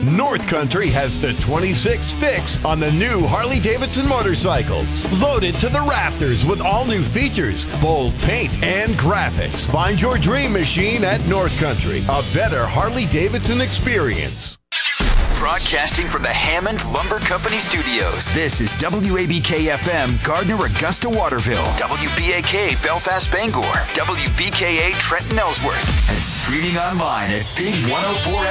North Country has the 26 fix on the new Harley-Davidson motorcycles. Loaded to the rafters with all new features, bold paint, and graphics. Find your dream machine at North Country. A better Harley-Davidson experience. Broadcasting from the Hammond Lumber Company Studios. This is WABK-FM, Gardner, Augusta, Waterville. WBAK, Belfast, Bangor. WBKA, Trenton, Ellsworth. And streaming online at Big 104